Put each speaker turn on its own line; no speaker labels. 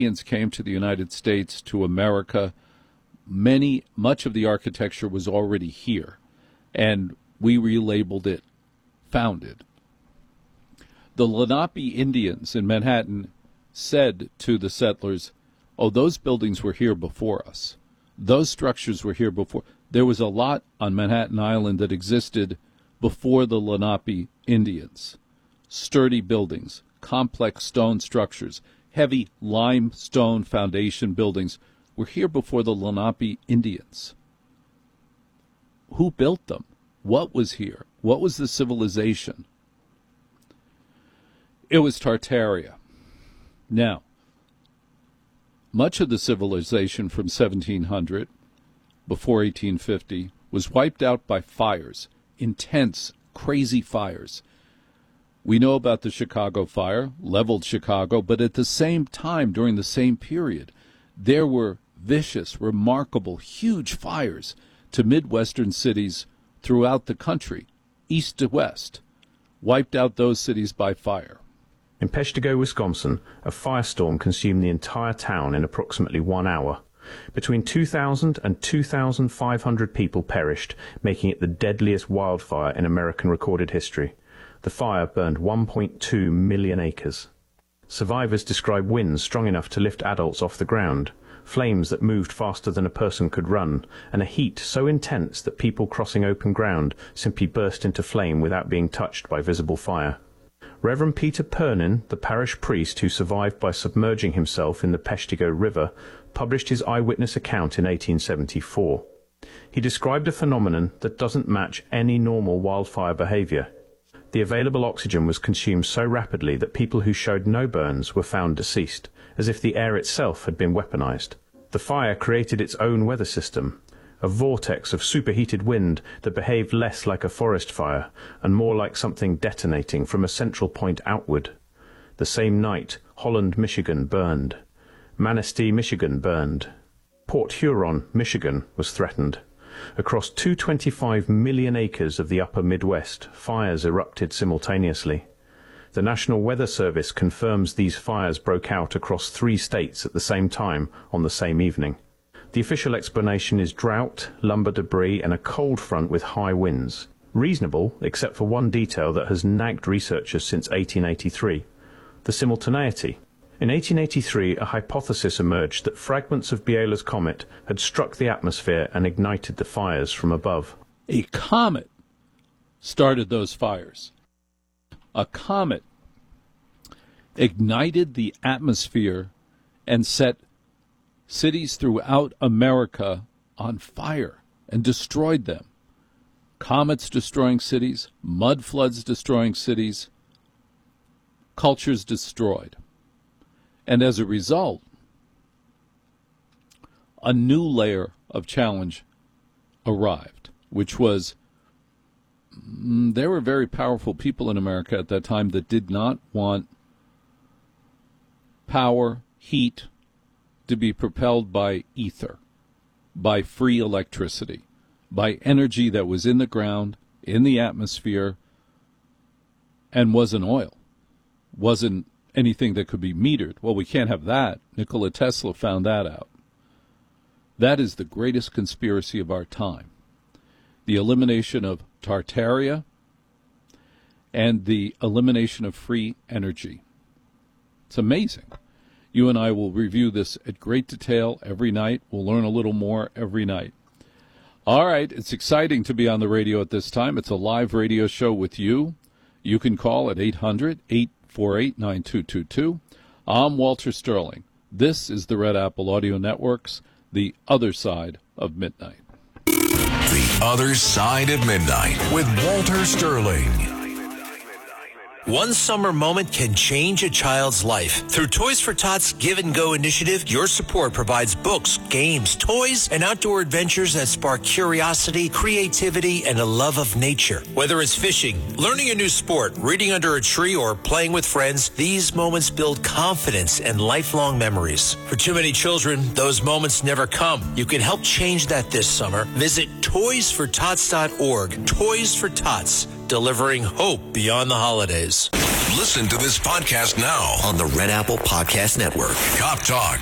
Indians came to the United States, to America, much of the architecture was already here, and we relabeled it founded. The Lenape Indians in Manhattan said to the settlers, oh, those buildings were here before us. Those structures were here before. There was a lot on Manhattan Island that existed before the Lenape Indians. Sturdy buildings, complex stone structures, heavy limestone foundation buildings were here before the Lenape Indians. Who built them? What was here? What was the civilization? It was Tartaria. Now, much of the civilization from 1700, before 1850, was wiped out by fires, intense, crazy fires. We know about the Chicago fire, leveled Chicago, but at the same time, during the same period, there were vicious, remarkable, huge fires to Midwestern cities throughout the country, east to west, wiped out those cities by fire.
In Peshtigo, Wisconsin, a firestorm consumed the entire town in approximately 1 hour. Between 2,000 and 2,500 people perished, making it the deadliest wildfire in American recorded history. The fire burned 1.2 million acres. Survivors describe winds strong enough to lift adults off the ground, flames that moved faster than a person could run, and a heat so intense that people crossing open ground simply burst into flame without being touched by visible fire. Reverend Peter Pernin, the parish priest who survived by submerging himself in the Peshtigo River, published his eyewitness account in 1874. He described a phenomenon that doesn't match any normal wildfire behavior. The available oxygen was consumed so rapidly that people who showed no burns were found deceased, as if the air itself had been weaponized. The fire created its own weather system, a vortex of superheated wind that behaved less like a forest fire and more like something detonating from a central point outward. The same night, Holland, Michigan burned. Manistee, Michigan burned. Port Huron, Michigan was threatened. Across 225 million acres of the upper Midwest, fires erupted simultaneously. The National Weather Service confirms these fires broke out across 3 states at the same time on the same evening. The official explanation is drought, lumber debris, and a cold front with high winds. Reasonable, except for one detail that has nagged researchers since 1883, the simultaneity. In 1883, a hypothesis emerged that fragments of Biela's comet had struck the atmosphere and ignited the fires from above.
A comet started those fires. A comet ignited the atmosphere and set cities throughout America on fire and destroyed them. Comets destroying cities, mud floods destroying cities, cultures destroyed. And as a result, a new layer of challenge arrived, which was there were very powerful people in America at that time that did not want power, heat, to be propelled by ether, by free electricity, by energy that was in the ground, in the atmosphere, and wasn't oil, wasn't anything that could be metered. Well, we can't have that. Nikola Tesla found that out. That is the greatest conspiracy of our time. The elimination of Tartaria and the elimination of free energy. It's amazing. You and I will review this at great detail every night. We'll learn a little more every night. All right, it's exciting to be on the radio at this time. It's a live radio show with you. You can call at 800-848-9222. I'm Walter Sterling. This is the Red Apple Audio Network's The Other Side of Midnight.
The Other Side of Midnight with Walter Sterling.
One summer moment can change a child's life. Through Toys for Tots Give and Go initiative, your support provides books, games, toys, and outdoor adventures that spark curiosity, creativity, and a love of nature. Whether it's fishing, learning a new sport, reading under a tree, or playing with friends, these moments build confidence and lifelong memories. For too many children, those moments never come. You can help change that this summer. Visit toysfortots.org. Toys for Tots, delivering hope beyond the holidays.
Listen to this podcast now
on the Red Apple Podcast Network.
Cop Talk.